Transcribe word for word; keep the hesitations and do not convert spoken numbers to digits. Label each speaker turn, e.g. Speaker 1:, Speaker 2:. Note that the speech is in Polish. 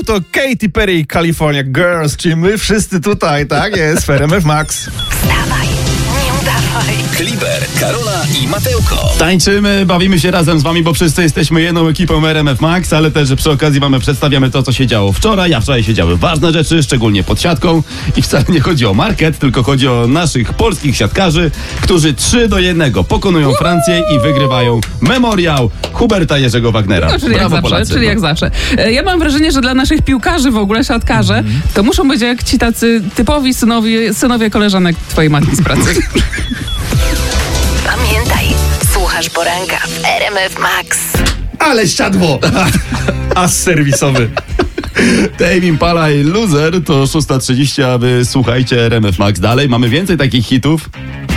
Speaker 1: to Katy Perry i California Girls, czyli my wszyscy tutaj, tak jest, w R M F Max.
Speaker 2: Wstawaj, nie udawaj.
Speaker 3: Kliber, Karola i Mateuko.
Speaker 4: Tańczymy, bawimy się razem z wami, bo wszyscy jesteśmy jedną ekipą R M F Max, ale też przy okazji mamy, przedstawiamy to, co się działo wczoraj, a wczoraj się działy ważne rzeczy, szczególnie pod siatką i wcale nie chodzi o market, tylko chodzi o naszych polskich siatkarzy, którzy trzy do jednego pokonują Francję i wygrywają memoriał Huberta Jerzego Wagnera.
Speaker 5: No, czyli
Speaker 4: Brawo,
Speaker 5: jak zawsze,
Speaker 4: Polacy.
Speaker 5: czyli jak zawsze. E, Ja mam wrażenie, że dla naszych piłkarzy w ogóle, siatkarze,
Speaker 4: Mhm.
Speaker 5: to muszą być jak ci tacy typowi synowie, synowie koleżanek twojej matki z pracy.
Speaker 2: Pamiętaj, słuchasz poranka w R M F Max.
Speaker 1: Ale siadło! As serwisowy.
Speaker 4: Dave Impala i Loser to szósta trzydzieści, a wy słuchajcie R M F Max dalej. Mamy więcej takich hitów.